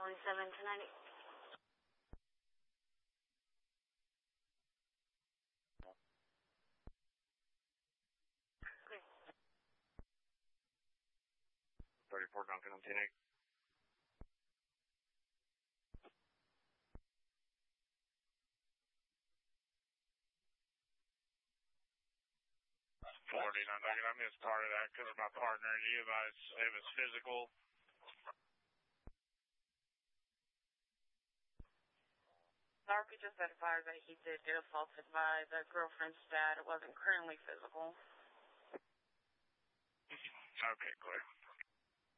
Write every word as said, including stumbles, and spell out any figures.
twenty-seven to ninety. Okay. thirty-four Duncan on ten eight. forty-nine Duncan, I missed part of that because of my partner and you, but it was physical. R P just advised that he did get assaulted by the girlfriend's dad. It wasn't currently physical. Okay, clear.